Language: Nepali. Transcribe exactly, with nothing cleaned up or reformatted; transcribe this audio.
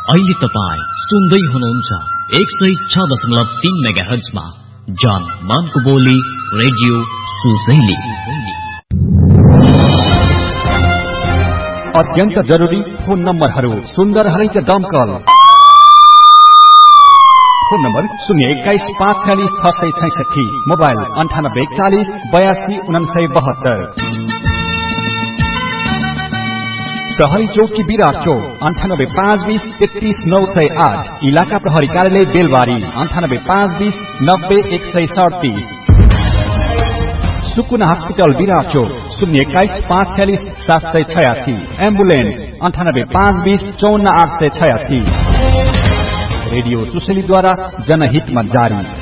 अहिले तपाईँ सुन्दै हुनुहुन्छ एक सय छ दशमलव तीन मेगा हर्जमा जान मानको बोली रेडियो सुजैली। अत्यन्त जरुरी फोन नम्बरहरू सुन्दर हरिच दमकल। फोन नम्बर शून्य एक्काइस पाँच छयालिस छ सय छैसठी, मोबाइल अन्ठानब्बे एकचालिस बयासी उनासय बहत्तर। प्रहरी चौकी विराट चौक अन्ठानब्बे पाँच बीस तेत्तीस नौ सय आठ, इलाका प्रहरी कार्यालय बेलबारी अन्ठानब्बे पाँच बीस नब्बे एक सय सड़तीस। सुकुना हस्पिटल विराट चौक शून्य एक्काइस पाँच छयालिस सात सय छयासी, एम्बुलेन्स अन्ठानब्बे पाँच बीस चौन्न आठ सय छयासी। रेडियो सुशलीद्वारा जनहितमा जारी।